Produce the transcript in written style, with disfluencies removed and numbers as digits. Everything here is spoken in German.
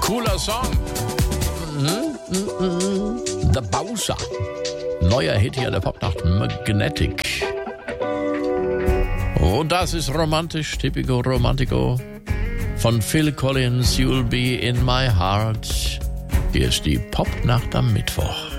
Cooler Song. The Bowser. Neuer Hit hier der Popnacht, Magnetic. Und das ist romantisch, typico romantico. Von Phil Collins, You'll Be in My Heart. Hier ist die Popnacht am Mittwoch.